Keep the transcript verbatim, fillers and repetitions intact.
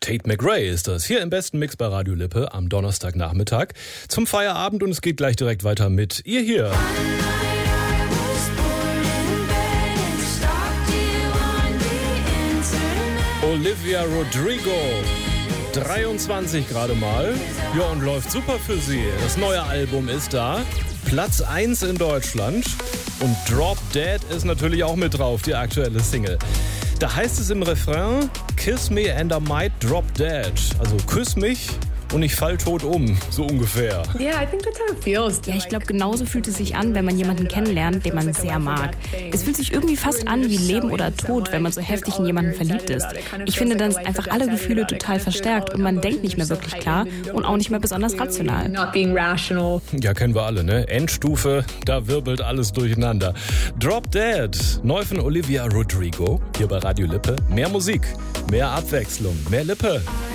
Tate McRae ist das. Hier im besten Mix bei Radio Lippe am Donnerstagnachmittag zum Feierabend und es geht gleich direkt weiter mit ihr hier. Olivia Rodrigo, dreiundzwanzig gerade mal. Ja, und läuft super für sie. Das neue Album ist da. Platz eins in Deutschland. Und Drop Dead ist natürlich auch mit drauf, die aktuelle Single. Da heißt es im Refrain, Kiss me and I might drop dead. Also küss mich und ich fall tot um, so ungefähr. Ja, ich glaube, genauso fühlt es sich an, wenn man jemanden kennenlernt, den man sehr mag. Es fühlt sich irgendwie fast an wie Leben oder Tod, wenn man so heftig in jemanden verliebt ist. Ich finde, dann ist einfach alle Gefühle total verstärkt und man denkt nicht mehr wirklich klar und auch nicht mehr besonders rational. Ja, kennen wir alle, ne? Endstufe, da wirbelt alles durcheinander. Drop Dead, neu von Olivia Rodrigo, hier bei Radio Lippe. Mehr Musik, mehr Abwechslung, mehr Lippe.